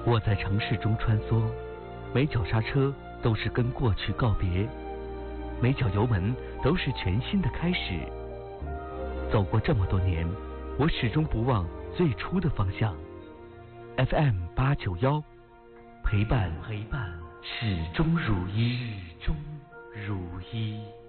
我在城市中穿梭，每脚刹车都是跟过去告别，每脚油门都是全新的开始。走过这么多年，我始终不忘最初的方向。FM891，陪伴始终如一。